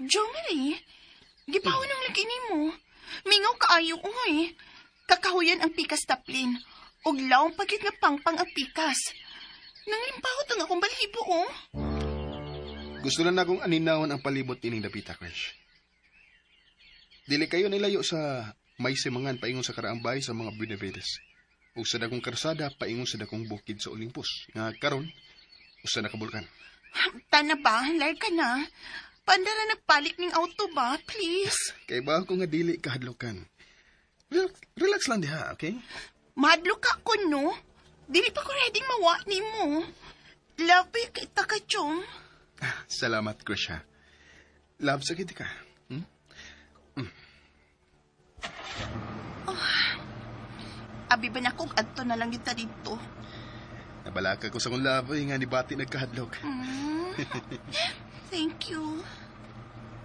Jomari, gipaw ng lagi mo. Mingaw kaayo uy. Kakahuyan ang pikas taplin. Og lawang pagit nga pangpang ang pikas. Nanglimpahot ang akong balibo, oh. Gusto lang akong aninawon ang palibot ining dapita, Crush. Dili kayo nilayo sa may simangan paingon sa karaang bahay sa mga Benavides. O sa dakong karsada paingon sa dakong bukid sa Olympus. Nga karon, o sa nakabulkan. Tana ba? Lar ka na. Pandara nagpalit ning auto ba? Please. Kay ba ako nga dili kahadlokan. Relax lang diha, okay? Mahadlo ka ko, no? Dili pa ko ready mawa ni mo. Love kita ka, Chong. Salamat, Crush, ha. Love, sakit ka. Abi ba na kong adto na lang kita dito? Nabalaka ko sa kong love, nga ni Bati nagkahadlok. Thank you.